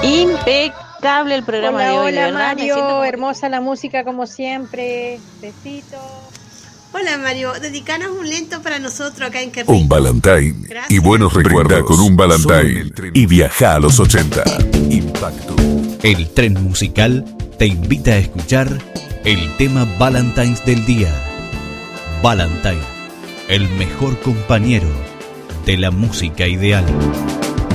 Impecable el programa de hoy, de Hola verdad. Mario, hermosa la música como siempre. Besitos. Hola Mario, dedicanos un lento para nosotros acá en Qué Un Valentine y buenos recuerdos con un Valentine y viaja a los 80. Impacto. El tren musical te invita a escuchar el tema Valentine's del día. Valentine, el mejor compañero de la música ideal.